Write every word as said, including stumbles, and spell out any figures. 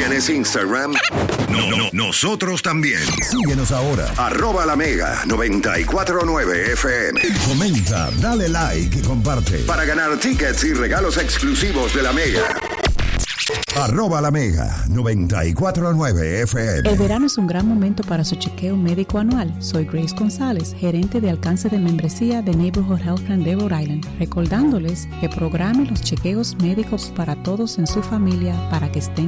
¿Tienes Instagram? No, no, nosotros también. Síguenos ahora. Arroba La Mega noventa y cuatro punto nueve F M. Comenta, dale like y comparte. Para ganar tickets y regalos exclusivos de La Mega. Arroba La Mega noventa y cuatro punto nueve F M. El verano es un gran momento para su chequeo médico anual. Soy Grace González, gerente de alcance de membresía de Neighborhood Health Plan de Rhode Island, recordándoles que programe los chequeos médicos para todos en su familia para que estén